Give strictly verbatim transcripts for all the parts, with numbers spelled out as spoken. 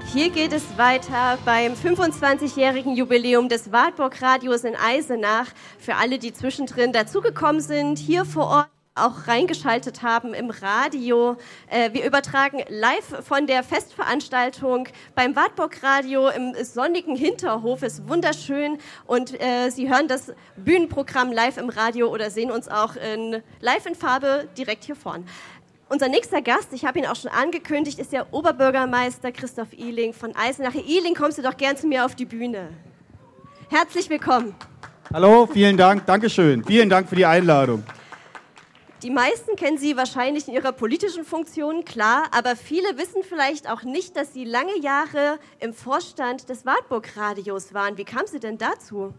Hier geht es weiter beim fünfundzwanzigjährigen Jubiläum des Wartburg-Radios in Eisenach. Für alle, die zwischendrin dazugekommen sind, hier vor Ort auch reingeschaltet haben im Radio. Äh, wir übertragen live von der Festveranstaltung beim Wartburg-Radio im sonnigen Hinterhof. Ist wunderschön und äh, Sie hören das Bühnenprogramm live im Radio oder sehen uns auch in, live in Farbe direkt hier vorn. Unser nächster Gast, ich habe ihn auch schon angekündigt, ist der Oberbürgermeister Christoph Ihling von Eisenach. Herr Ihling, kommst du doch gern zu mir auf die Bühne. Herzlich willkommen. Hallo, vielen Dank, Dankeschön. Vielen Dank für die Einladung. Die meisten kennen Sie wahrscheinlich in Ihrer politischen Funktion, klar, aber viele wissen vielleicht auch nicht, dass Sie lange Jahre im Vorstand des Wartburg-Radios waren. Wie kam Sie denn dazu?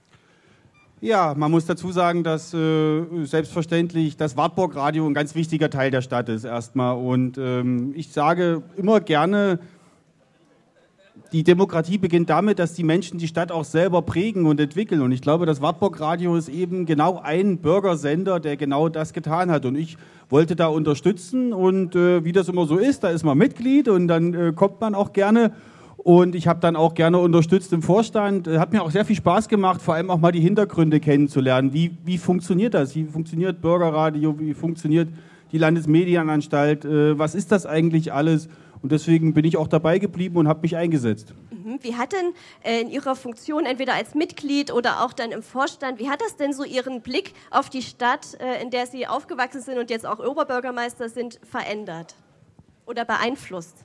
Ja, man muss dazu sagen, dass äh, selbstverständlich das Wartburg-Radio ein ganz wichtiger Teil der Stadt ist erstmal. Und ähm, ich sage immer gerne, die Demokratie beginnt damit, dass die Menschen die Stadt auch selber prägen und entwickeln. Und ich glaube, das Wartburg-Radio ist eben genau ein Bürgersender, der genau das getan hat. Und ich wollte da unterstützen. Und äh, wie das immer so ist, da ist man Mitglied und dann äh, kommt man auch gerne. Und ich habe dann auch gerne unterstützt im Vorstand. Hat mir auch sehr viel Spaß gemacht, vor allem auch mal die Hintergründe kennenzulernen. Wie, wie funktioniert das? Wie funktioniert Bürgerradio? Wie funktioniert die Landesmedienanstalt? Äh, was ist das eigentlich alles? Und deswegen bin ich auch dabei geblieben und habe mich eingesetzt. Wie hat denn äh, in Ihrer Funktion, entweder als Mitglied oder auch dann im Vorstand, wie hat das denn so Ihren Blick auf die Stadt, äh, in der Sie aufgewachsen sind und jetzt auch Oberbürgermeister sind, verändert oder beeinflusst?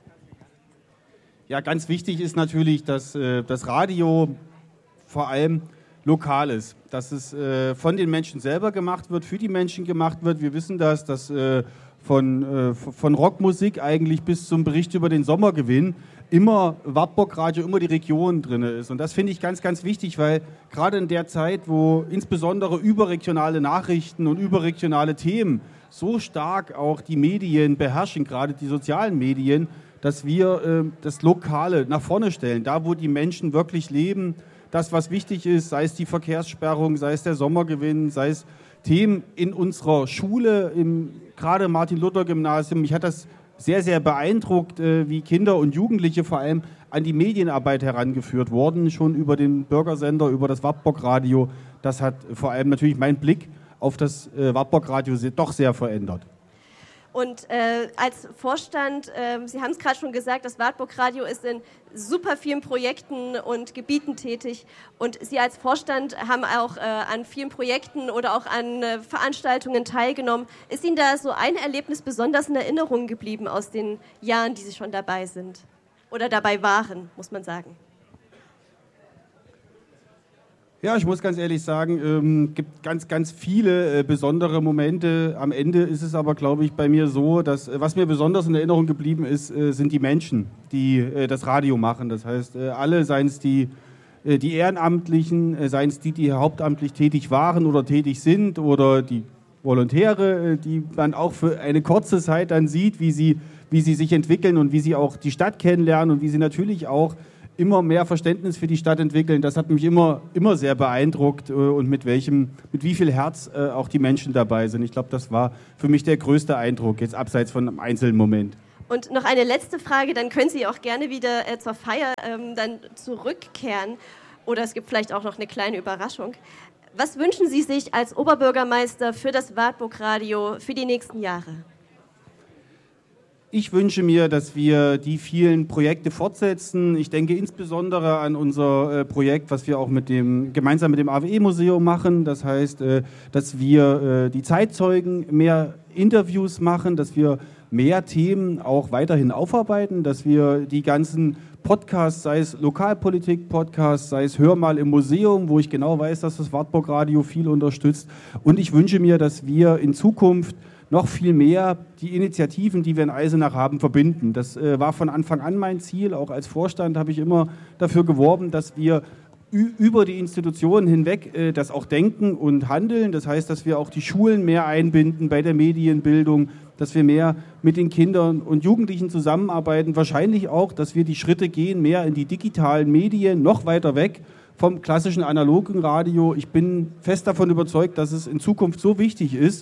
Ja, ganz wichtig ist natürlich, dass äh, das Radio vor allem lokal ist, dass es äh, von den Menschen selber gemacht wird, für die Menschen gemacht wird. Wir wissen das, dass äh, von, äh, von Rockmusik eigentlich bis zum Bericht über den Sommergewinn immer Wartburg-Radio, immer die Region drin ist. Und das finde ich ganz, ganz wichtig, weil gerade in der Zeit, wo insbesondere überregionale Nachrichten und überregionale Themen so stark auch die Medien beherrschen, gerade die sozialen Medien, dass wir äh, das Lokale nach vorne stellen, da wo die Menschen wirklich leben, das was wichtig ist, sei es die Verkehrssperrung, sei es der Sommergewinn, sei es Themen in unserer Schule, im gerade Martin-Luther-Gymnasium. Mich hat das sehr, sehr beeindruckt, äh, wie Kinder und Jugendliche vor allem an die Medienarbeit herangeführt wurden, schon über den Bürgersender, über das Wartburg-Radio. Das hat vor allem natürlich meinen Blick auf das äh, Wartburg-Radio doch sehr verändert. Und äh, als Vorstand, äh, Sie haben es gerade schon gesagt, das Wartburg-Radio ist in super vielen Projekten und Gebieten tätig. Und Sie als Vorstand haben auch äh, an vielen Projekten oder auch an äh, Veranstaltungen teilgenommen. Ist Ihnen da so ein Erlebnis besonders in Erinnerung geblieben aus den Jahren, die Sie schon dabei sind? Oder dabei waren, muss man sagen? Ja, ich muss ganz ehrlich sagen, es ähm, gibt ganz, ganz viele äh, besondere Momente. Am Ende ist es aber, glaube ich, bei mir so, dass äh, was mir besonders in Erinnerung geblieben ist, äh, sind die Menschen, die äh, das Radio machen. Das heißt, äh, alle, seien es die, äh, die Ehrenamtlichen, äh, seien es die, die hauptamtlich tätig waren oder tätig sind oder die Volontäre, äh, die man auch für eine kurze Zeit dann sieht, wie sie, wie sie sich entwickeln und wie sie auch die Stadt kennenlernen und wie sie natürlich auch immer mehr Verständnis für die Stadt entwickeln. Das hat mich immer, immer sehr beeindruckt äh, und mit welchem, mit wie viel Herz äh, auch die Menschen dabei sind. Ich glaube, das war für mich der größte Eindruck, jetzt abseits von einem einzelnen Moment. Und noch eine letzte Frage, dann können Sie auch gerne wieder äh, zur Feier ähm, dann zurückkehren. Oder es gibt vielleicht auch noch eine kleine Überraschung. Was wünschen Sie sich als Oberbürgermeister für das Wartburg-Radio für die nächsten Jahre? Ich wünsche mir, dass wir die vielen Projekte fortsetzen. Ich denke insbesondere an unser äh, Projekt, was wir auch mit dem, gemeinsam mit dem A W E-Museum machen. Das heißt, äh, dass wir äh, die Zeitzeugen mehr Interviews machen, dass wir mehr Themen auch weiterhin aufarbeiten, dass wir die ganzen Podcasts, sei es Lokalpolitik-Podcasts, sei es Hör mal im Museum, wo ich genau weiß, dass das Wartburg-Radio viel unterstützt. Und ich wünsche mir, dass wir in Zukunft noch viel mehr die Initiativen, die wir in Eisenach haben, verbinden. Das äh, war von Anfang an mein Ziel. Auch als Vorstand habe ich immer dafür geworben, dass wir ü- über die Institutionen hinweg äh, das auch denken und handeln. Das heißt, dass wir auch die Schulen mehr einbinden bei der Medienbildung, dass wir mehr mit den Kindern und Jugendlichen zusammenarbeiten. Wahrscheinlich auch, dass wir die Schritte gehen, mehr in die digitalen Medien, noch weiter weg vom klassischen analogen Radio. Ich bin fest davon überzeugt, dass es in Zukunft so wichtig ist,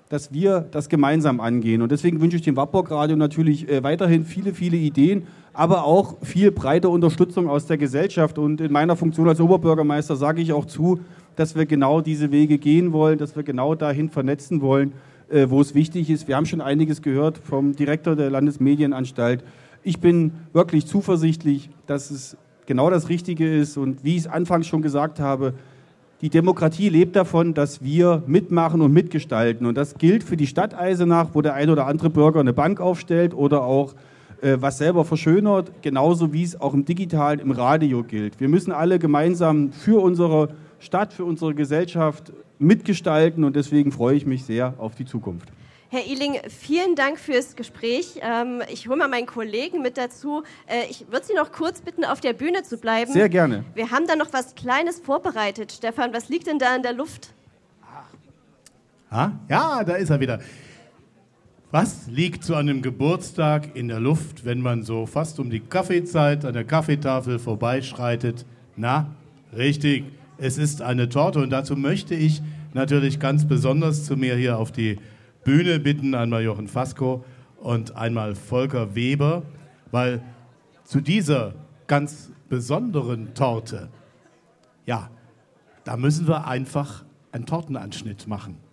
dass wir das gemeinsam angehen. Und deswegen wünsche ich dem Wartburg Radio natürlich äh, weiterhin viele, viele Ideen, aber auch viel breite Unterstützung aus der Gesellschaft. Und in meiner Funktion als Oberbürgermeister sage ich auch zu, dass wir genau diese Wege gehen wollen, dass wir genau dahin vernetzen wollen, äh, wo es wichtig ist. Wir haben schon einiges gehört vom Direktor der Landesmedienanstalt. Ich bin wirklich zuversichtlich, dass es genau das Richtige ist. Und wie ich es anfangs schon gesagt habe, die Demokratie lebt davon, dass wir mitmachen und mitgestalten. Und das gilt für die Stadt Eisenach, wo der ein oder andere Bürger eine Bank aufstellt oder auch äh, was selber verschönert, genauso wie es auch im Digitalen, im Radio gilt. Wir müssen alle gemeinsam für unsere Stadt, für unsere Gesellschaft mitgestalten und deswegen freue ich mich sehr auf die Zukunft. Herr Ihling, vielen Dank fürs Gespräch. Ähm, ich hole mal meinen Kollegen mit dazu. Äh, ich würde Sie noch kurz bitten, auf der Bühne zu bleiben. Sehr gerne. Wir haben da noch was Kleines vorbereitet. Stefan, was liegt denn da in der Luft? Ah, ja, da ist er wieder. Was liegt zu einem Geburtstag in der Luft, wenn man so fast um die Kaffeezeit an der Kaffeetafel vorbeischreitet? Na, richtig, es ist eine Torte und dazu möchte ich natürlich ganz besonders zu mir hier auf die Bühne bitten, einmal Jochen Fasko und einmal Volker Weber, weil zu dieser ganz besonderen Torte, ja, da müssen wir einfach einen Tortenanschnitt machen.